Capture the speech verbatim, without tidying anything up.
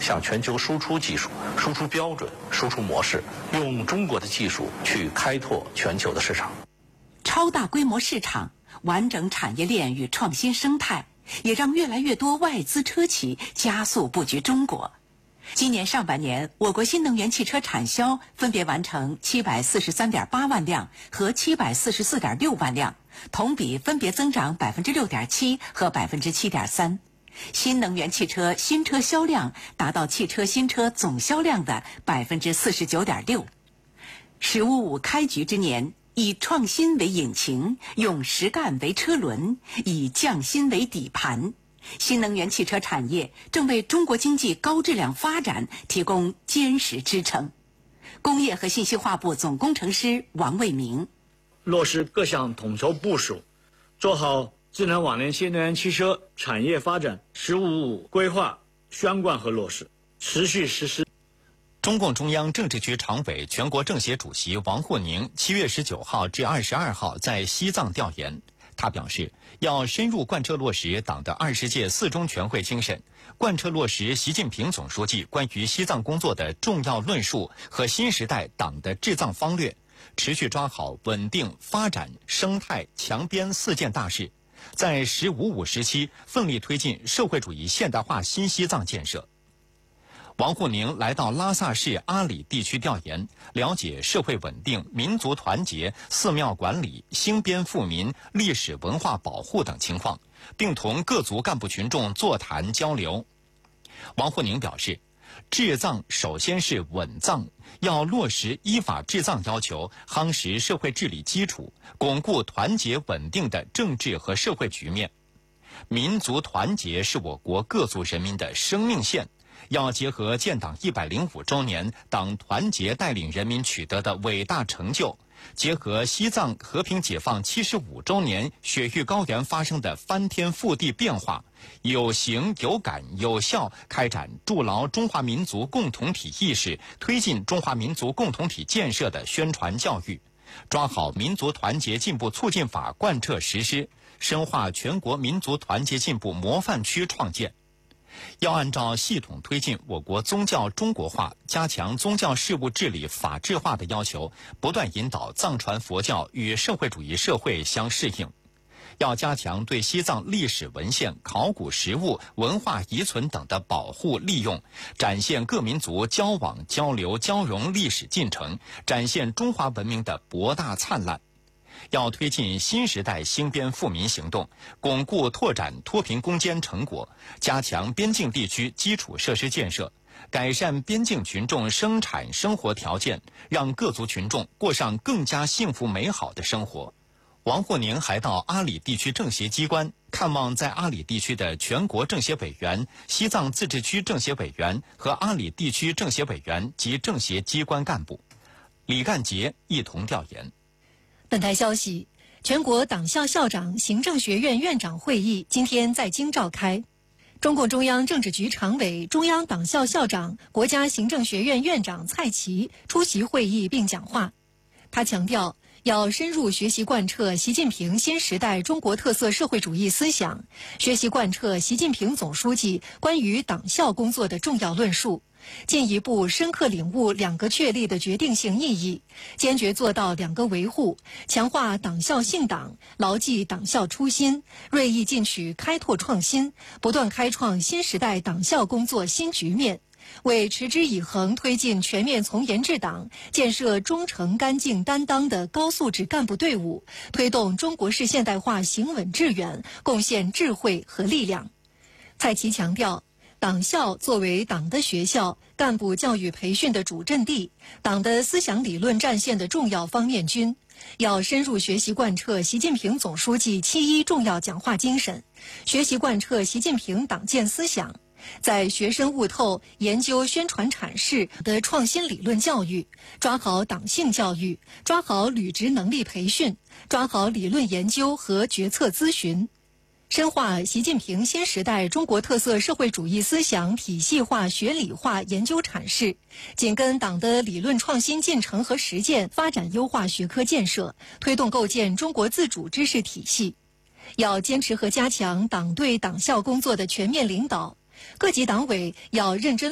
向全球输出技术、输出标准、输出模式，用中国的技术去开拓全球的市场。 超大规模市场、完整产业链与创新生态，也让越来越多外资车企加速布局中国。今年上半年，我国新能源汽车产销分别完成七百四十三点八万辆和七百四十四点六万辆，同比分别增长百分之六点七和百分之七点三。新能源汽车新车销量达到汽车新车总销量的百分之四十九点六。十五五开局之年，以创新为引擎，用实干为车轮，以匠心为底盘。新能源汽车产业正为中国经济高质量发展提供坚实支撑。工业和信息化部总工程师王卫明： 落实各项统筹部署，做好智能网联新能源汽车产业发展“十五五”规划宣贯和落实，持续实施。 中共中央政治局常委、全国政协主席王沪宁七月十九号至二十二号在西藏调研。他表示，要深入贯彻落实党的二十届四中全会精神，贯彻落实习近平总书记关于西藏工作的重要论述和新时代党的治藏方略，持续抓好稳定、发展、生态、强边四件大事，在“十五五”时期奋力推进社会主义现代化新西藏建设。王沪宁来到拉萨市阿里地区调研，了解社会稳定、民族团结、寺庙管理、兴边富民、历史文化保护等情况，并同各族干部群众座谈交流。王沪宁表示，治藏首先是稳藏，要落实依法治藏要求，夯实社会治理基础，巩固团结稳定的政治和社会局面。民族团结是我国各族人民的生命线，要结合建党一百零五周年党团结带领人民取得的伟大成就，结合西藏和平解放七十五周年雪域高原发生的翻天覆地变化，有形有感有效开展筑牢中华民族共同体意识、推进中华民族共同体建设的宣传教育，抓好民族团结进步促进法贯彻实施，深化全国民族团结进步模范区创建。要按照系统推进我国宗教中国化、加强宗教事务治理法治化的要求，不断引导藏传佛教与社会主义社会相适应。要加强对西藏历史文献、考古实物、文化遗存等的保护利用，展现各民族交往交流交融历史进程，展现中华文明的博大灿烂。要推进新时代兴边富民行动，巩固拓展脱贫攻坚成果，加强边境地区基础设施建设，改善边境群众生产生活条件，让各族群众过上更加幸福美好的生活。王沪宁还到阿里地区政协机关看望在阿里地区的全国政协委员、西藏自治区政协委员和阿里地区政协委员及政协机关干部。李干杰一同调研。 本台消息，全国党校校长、行政学院院长会议今天在京召开。中共中央政治局常委、中央党校校长、国家行政学院院长蔡奇出席会议并讲话。他强调，要深入学习贯彻习近平新时代中国特色社会主义思想，学习贯彻习近平总书记关于党校工作的重要论述，进一步深刻领悟两个确立的决定性意义，坚决做到两个维护，强化党校信党，牢记党校初心，锐意进取开拓创新，不断开创新时代党校工作新局面，为持之以恒推进全面从严治党，建设忠诚干净担当的高素质干部队伍，推动中国式现代化行稳致远，贡献智慧和力量。蔡奇强调，党校作为党的学校、干部教育培训的主阵地、党的思想理论战线的重要方面军，要深入学习贯彻习近平总书记七一重要讲话精神，学习贯彻习近平党建思想，在学深悟透、研究宣传阐释的创新理论教育，抓好党性教育，抓好履职能力培训，抓好理论研究和决策咨询，深化习近平新时代中国特色社会主义思想体系化学理化研究阐释，紧跟党的理论创新进程和实践，发展优化学科建设，推动构建中国自主知识体系。要坚持和加强党对党校工作的全面领导，各级党委要认真